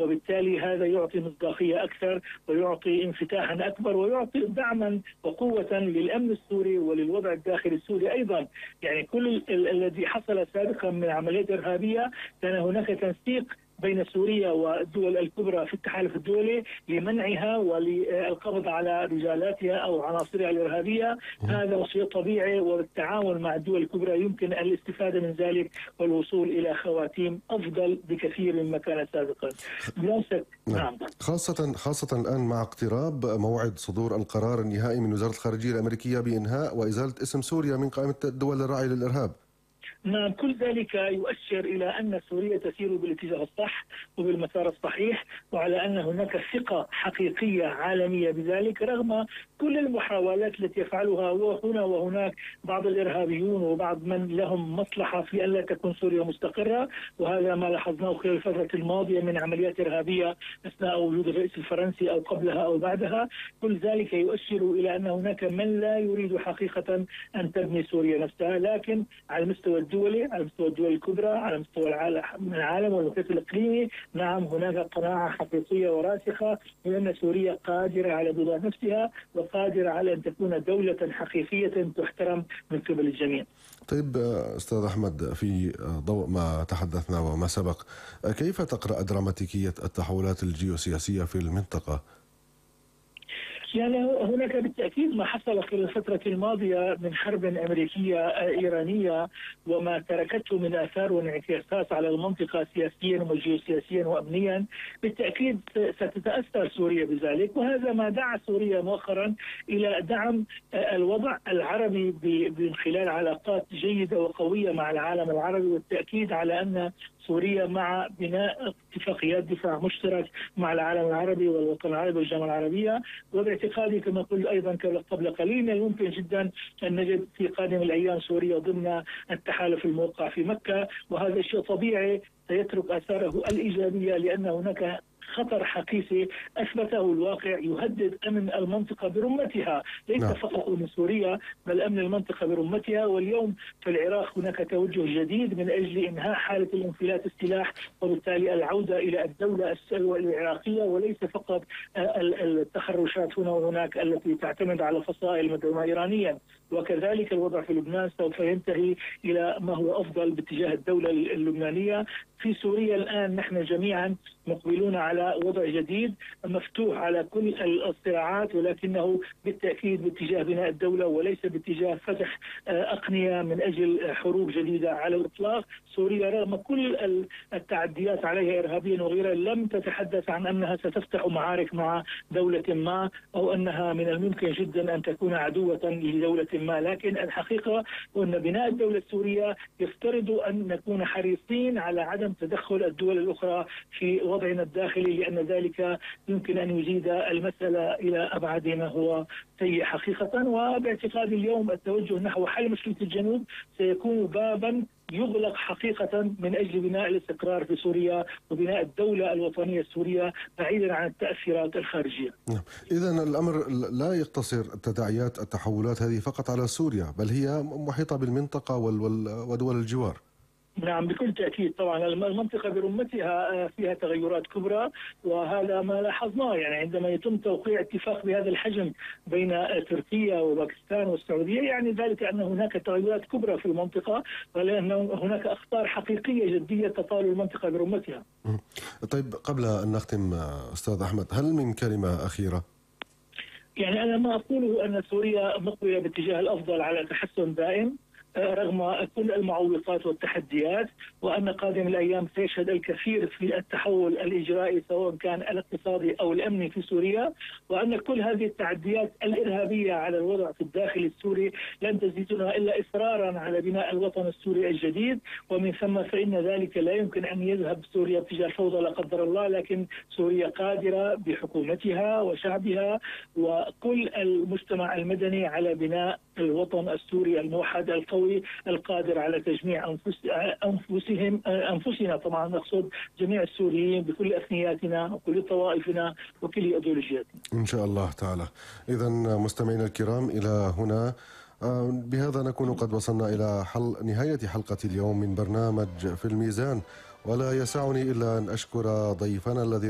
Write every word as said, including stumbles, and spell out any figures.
وبالتالي هذا يعطي مصداقية أكثر ويعطي انفتاحا أكبر ويعطي دعما وقوة للأمن السوري وللوضع الداخلي السوري أيضا. يعني كل الذي حصل سابقا من عمليات إرهابية كان هناك تنسيق بين سوريا والدول الكبرى في التحالف الدولي لمنعها وللقبض على رجالاتها أو عناصرها الإرهابية. هذا شيء طبيعي، وبالتعاون مع الدول الكبرى يمكن الاستفادة من ذلك والوصول إلى خواتيم أفضل بكثير مما كان سابقا. نعم. خاصة خاصة الآن مع اقتراب موعد صدور القرار النهائي من وزارة الخارجية الأمريكية بإنهاء وإزالة اسم سوريا من قائمة الدول الراعية للإرهاب. نعم، كل ذلك يؤشر إلى أن سوريا تسير بالاتجاه الصح وبالمسار الصحيح، وعلى أن هناك ثقة حقيقية عالمية بذلك رغم كل المحاولات التي يفعلها وهنا وهناك بعض الإرهابيون وبعض من لهم مصلحة في أن لا تكون سوريا مستقرة. وهذا ما لاحظناه خلال الفترة الماضية من عمليات إرهابية أثناء وجود الرئيس الفرنسي أو قبلها أو بعدها. كل ذلك يؤشر إلى أن هناك من لا يريد حقيقة أن تبني سوريا نفسها، لكن على المستوى الدولي، على مستوى الدول الكبرى، على مستوى العالم والمحيط الإقليمي، نعم هناك قناعة حقيقية وراسخة بأن سوريا قادرة على بناء نفسها وقادرة على أن تكون دولة حقيقية تحترم من قبل الجميع. طيب أستاذ أحمد، في ضوء ما تحدثنا وما سبق، كيف تقرأ دراماتيكية التحولات الجيوسياسية في المنطقة؟ يعني هناك بالتأكيد ما حصل خلال الفترة الماضية من حرب أمريكية إيرانية وما تركته من آثار وانعكاسات على المنطقة سياسيا وجيوسياسيا وأمنيا، بالتأكيد ستتأثر سوريا بذلك. وهذا ما دعا سوريا مؤخرا إلى دعم الوضع العربي من خلال علاقات جيدة وقوية مع العالم العربي، والتأكيد على أن سوريا مع بناء اتفاقيات دفاع مشترك مع العالم العربي والوطن العربي والجامعة العربية. وباعتقادي كما قلت أيضا قبل قليل يمكن جدا أن نجد في قادم الأيام سوريا ضمن التحالف الموقع في مكة، وهذا شيء طبيعي سيترك آثاره الإيجابية، لأن هناك خطر حقيقي أثبته الواقع يهدد أمن المنطقة برمتها، ليس نعم. فقط من سوريا بل أمن المنطقة برمتها. واليوم في العراق هناك توجه جديد من أجل إنهاء حالة الانفلات السلاح وبالتالي العودة إلى الدولة العراقية، وليس فقط التحرشات هنا وهناك التي تعتمد على فصائل مدعومة إيرانيا. وكذلك الوضع في لبنان سوف ينتهي إلى ما هو أفضل باتجاه الدولة اللبنانية. في سوريا الآن نحن جميعا مقبلون على وضع جديد مفتوح على كل الصراعات، ولكنه بالتأكيد باتجاه بناء الدولة وليس باتجاه فتح أقنية من أجل حروب جديدة على الإطلاق. سوريا رغم كل التعديات عليها إرهابيا وغيرها لم تتحدث عن أنها ستفتح معارك مع دولة ما أو أنها من الممكن جدا أن تكون عدوة لدولة ما، لكن الحقيقة أن بناء الدولة السورية يفترض أن نكون حريصين على عدم تدخل الدول الأخرى في وضعنا الداخلي، لأن ذلك يمكن أن يزيد المسألة إلى أبعد ما هو سيء حقيقة. وباعتقاد اليوم التوجه نحو حل مشكلة الجنوب سيكون بابا يغلق حقيقة من أجل بناء الاستقرار في سوريا وبناء الدولة الوطنية السورية بعيدا عن التأثيرات الخارجية. إذن الأمر لا يقتصر تداعيات التحولات هذه فقط على سوريا، بل هي محيطة بالمنطقة ودول الجوار. نعم بكل تأكيد، طبعا المنطقة برمتها فيها تغيرات كبرى، وهذا ما لاحظناه. يعني عندما يتم توقيع اتفاق بهذا الحجم بين تركيا وباكستان والسعودية، يعني ذلك أن هناك تغيرات كبرى في المنطقة، ولأن هناك أخطار حقيقية جدية تطال المنطقة برمتها. طيب قبل أن نختم أستاذ أحمد، هل من كلمة أخيرة؟ يعني أنا ما أقوله أن سوريا مقبلة باتجاه الأفضل على تحسن دائم رغم كل المعوقات والتحديات، وأن قادم الأيام سيشهد الكثير في التحول الإجرائي سواء كان الاقتصادي أو الأمني في سوريا، وأن كل هذه التعديات الإرهابية على الوضع في الداخل السوري لن تزيدنا إلا إصرارا على بناء الوطن السوري الجديد، ومن ثم فإن ذلك لا يمكن أن يذهب سوريا اتجاه الفوضى لا قدر الله، لكن سوريا قادرة بحكومتها وشعبها وكل المجتمع المدني على بناء الوطن السوري الموحد القوي القادر على تجميع أنفس أنفسهم أنفسنا، طبعا نقصد جميع السوريين بكل أثنياتنا وكل طوائفنا وكل أيديولوجياتنا إن شاء الله تعالى. إذن مستمعينا الكرام، إلى هنا بهذا نكون قد وصلنا إلى حل نهاية حلقة اليوم من برنامج في الميزان، ولا يسعني إلا أن أشكر ضيفنا الذي